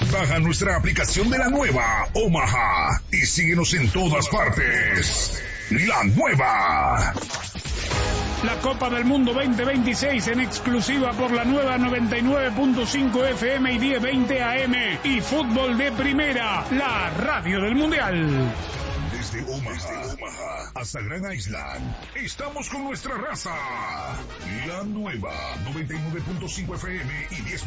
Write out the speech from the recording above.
Baja nuestra aplicación de la nueva Omaha y síguenos en todas partes. La nueva. La Copa del Mundo 2026 en exclusiva por la nueva 99.5 FM y 1020 AM y Fútbol de Primera, la radio del Mundial. Desde Omaha hasta Grand Island, estamos con nuestra raza. La nueva 99.5 FM y 10